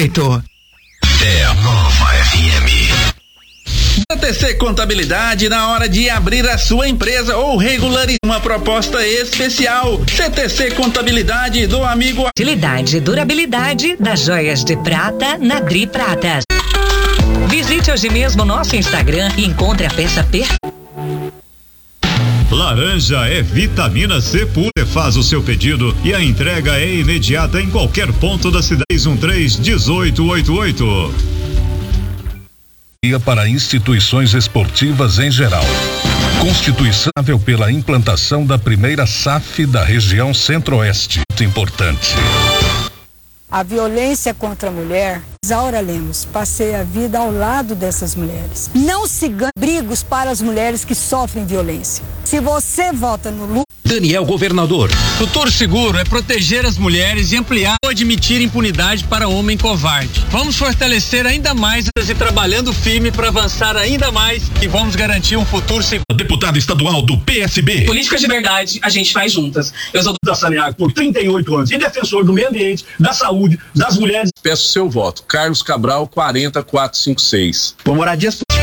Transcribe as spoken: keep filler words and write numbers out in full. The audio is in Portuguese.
oito. É a nova F M. C T C Contabilidade, na hora de abrir a sua empresa ou regularizar uma proposta especial. C T C Contabilidade do amigo. Utilidade e durabilidade das joias de prata na Dri Pratas. Visite hoje mesmo nosso Instagram e encontre a peça perfeita. Laranja é vitamina C pura. Faz o seu pedido e a entrega é imediata em qualquer ponto da cidade. seis um três, um oito oito oito. Para instituições esportivas em geral. Constituição pela implantação da primeira S A F da região Centro-Oeste. Muito importante. A violência contra a mulher, Isaura Lemos, passei a vida ao lado dessas mulheres. Não se ganha abrigos para as mulheres que sofrem violência. Se você vota no Lula. Daniel Governador. Futuro Seguro é proteger as mulheres e ampliar ou admitir impunidade para homem covarde. Vamos fortalecer ainda mais e trabalhando firme para avançar ainda mais e vamos garantir um futuro seguro. Deputado estadual do P S B. Políticas de verdade a gente faz juntas. Eu sou da Saneago por trinta e oito anos e defensor do meio ambiente, da saúde, das mulheres. Peço seu voto. Carlos Cabral, quarenta, quatrocentos e cinquenta e seis. Por moradia